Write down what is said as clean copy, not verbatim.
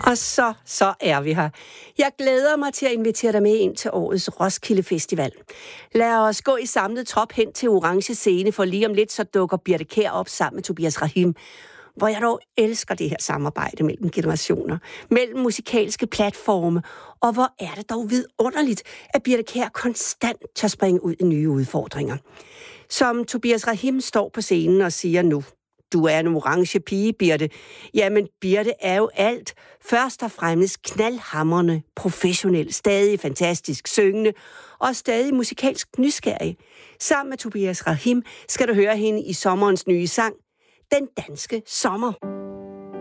Og så er vi her. Jeg glæder mig til at invitere dig med ind til årets Roskilde Festival. Lad os gå i samlet trop hen til Orange Scene, for lige om lidt så dukker Birthe Kjær op sammen med Tobias Rahim, hvor jeg dog elsker det her samarbejde mellem generationer, mellem musikalske platforme, og hvor er det dog vidunderligt, at Birthe Kjær konstant tør springe ud i nye udfordringer. Som Tobias Rahim står på scenen og siger nu: du er en orange pige, Birthe. Jamen, Birthe er jo alt. Først og fremmest knaldhamrende, professionel, stadig fantastisk syngende og stadig musikalsk nysgerrig. Sammen med Tobias Rahim skal du høre hende i sommerens nye sang, Den Danske Sommer.